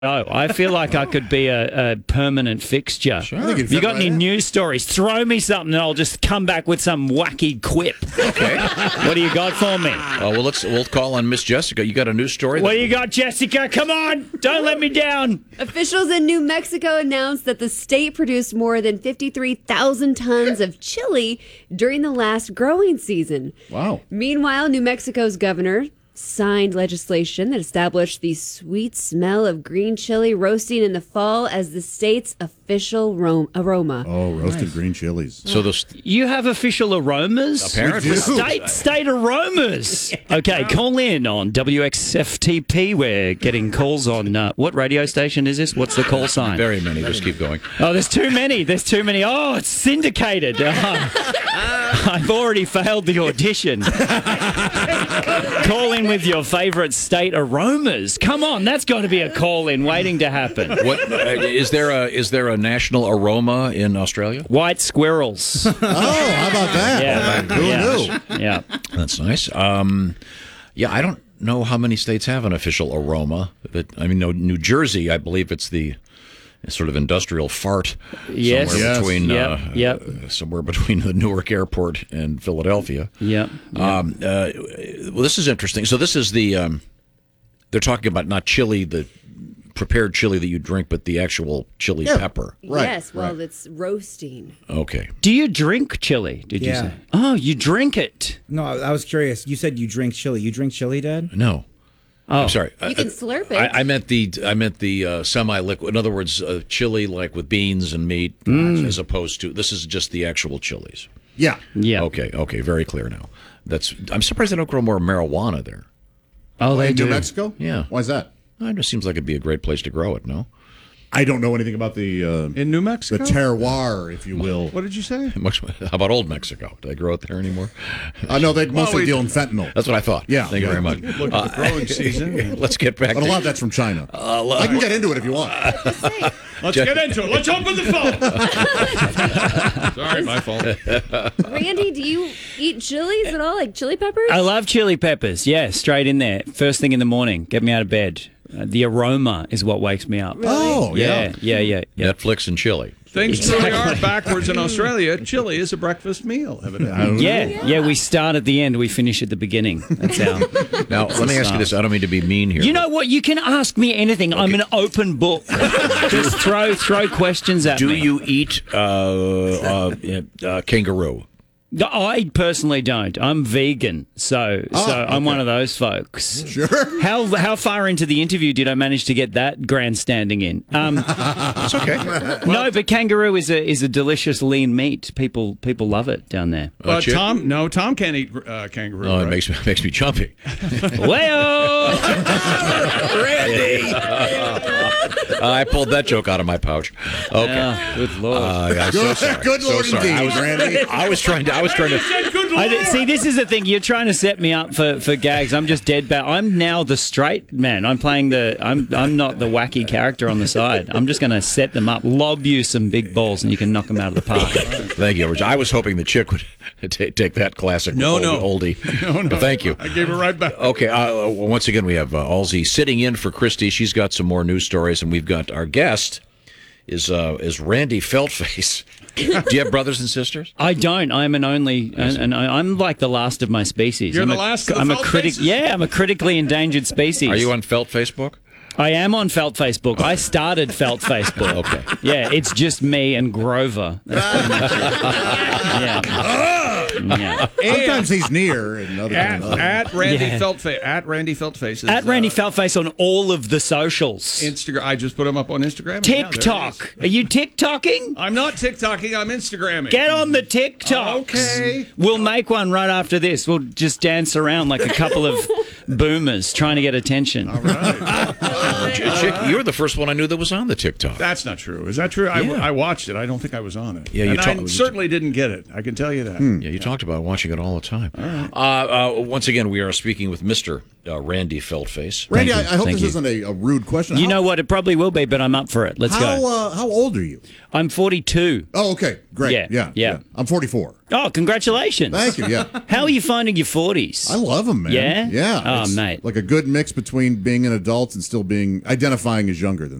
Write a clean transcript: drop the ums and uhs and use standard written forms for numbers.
Oh, I feel like I could be a permanent fixture. Sure. I think If you got any news stories, throw me something and I'll just come back with some wacky quip. Okay. What do you got for me? We'll call on Miss Jessica. You got a news story? What do you got, Jessica? Come on. Don't let me down. Officials in New Mexico announced that the state produced more than 53,000 tons of chili during the last growing season. Wow. Meanwhile, New Mexico's governor signed legislation that established the sweet smell of green chili roasting in the fall as the state's official aroma. Oh, roasted green chilies. So those You have official aromas? Apparently. State aromas. Okay, call in on WXFTP. We're getting calls on, what radio station is this? What's the call sign? very many. Just keep going. Oh, there's too many. Oh, it's syndicated. I've already failed the audition. Call in with your favourite state aromas. Come on, that's got to be a call-in waiting to happen. What is there a national aroma in Australia? White squirrels. Oh, how about that? Yeah. Who knew? Yeah. That's nice. I don't know how many states have an official aroma. But I mean, no, New Jersey, I believe it's the sort of industrial fart Yes. somewhere between Yep. somewhere between the Newark Airport and Philadelphia. Yeah. Well, this is interesting. So this is the they're talking about not chili, the prepared chili that you drink, but the actual chili pepper. Right, Yes, well, it's roasting. Okay. Do you drink chili, did you Yeah. say? Oh, you drink it. No, I was curious. You said you drink chili. You drink chili, Dad? No. Oh. I'm sorry. You can slurp it. I meant the semi-liquid. In other words, chili like with beans and meat, as opposed to this is just the actual chilies. Yeah. Yeah. Okay, very clear now. I'm surprised they don't grow more marijuana there. Oh, they In do. New Mexico? Yeah. Why is that? It just seems like it'd be a great place to grow it. No. I don't know anything about the In New Mexico? the terroir, if you will. What did you say? How about old Mexico? Do they grow it there anymore? No, they mostly we- deal in fentanyl. That's what I thought. Yeah. Thank you very much. Look at the growing season. Let's get back But a to lot of that's from China. I can get into it if you want. Let's get into it. Let's open the phone. Sorry, my fault. Randy, do you eat chilies at all? Like chili peppers? I love chili peppers. Yeah, straight in there. First thing in the morning. Get me out of bed. The aroma is what wakes me up. Oh, yeah. Yeah. Netflix and chili. Things really are backwards in Australia. Chili is a breakfast meal, evidently. Yeah, we start at the end, we finish at the beginning. That's how. Now, let me ask you this. I don't mean to be mean here. You know what? You can ask me anything. I'm an open book. Just throw questions at Do me. you eat kangaroo? I personally don't. I'm vegan, so I'm one of those folks. Sure. How far into the interview did I manage to get that grandstanding in? It's okay. No, but kangaroo is a delicious lean meat. People love it down there. Chick? Tom can't eat kangaroo. Oh, right? it makes me jumpy. Well, Randy. I pulled that joke out of my pouch. Okay. good lord. I'm so sorry. Good Lord so sorry. indeed, Randy. I was trying to. See, this is the thing. You're trying to set me up for gags. I'm just dead bad. I'm now the straight man. I'm playing I'm not the wacky character on the side. I'm just going to set them up, lob you some big balls, and you can knock them out of the park. Thank you, Rich. I was hoping the chick would take that classic oldie. No. But thank you. I gave it right back. Okay. Once again, we have Halsey sitting in for Christy. She's got some more news stories, and we've got our guest is Randy Feltface. Do you have brothers and sisters? I don't. I'm an only, and I'm like the last of my species. You're I'm the a, last of the I'm a Felt critic. faces? Yeah, I'm a critically endangered species. Are you on Felt Facebook? I am on Felt Facebook. I started Felt Facebook. Okay. Yeah, it's just me and Grover. That's pretty much it. Yeah. Sometimes he's near, and other times At Randy Yeah. Feltface. At Randy Feltface. At Randy Feltface on all of the socials. Instagram. I just put him up on Instagram. TikTok. Are you TikToking? I'm not TikToking. I'm Instagramming. Get on the TikToks. Okay. We'll make one right after this. We'll just dance around like a couple of boomers trying to get attention. All right. Chick, you're the first one I knew that was on the TikTok. That's not true. Is that true? Yeah. I watched it. I don't think I was on it. Yeah, you and talk- I certainly didn't get it. I can tell you that. Yeah, you talked about watching it all the time. Once again, we are speaking with Mr. Randy Feltface. Randy, Thank I you. hope Thank this you. isn't a rude question. You know what? It probably will be, but I'm up for it. Let's go. How old are you? I'm 42. Oh, okay. Great. Yeah. Yeah. I'm 44. Oh, congratulations. Thank you. Yeah. How are you finding your 40s? I love them, man. Yeah? Yeah. Oh, It's mate. like a good mix between being an adult and still identifying as younger than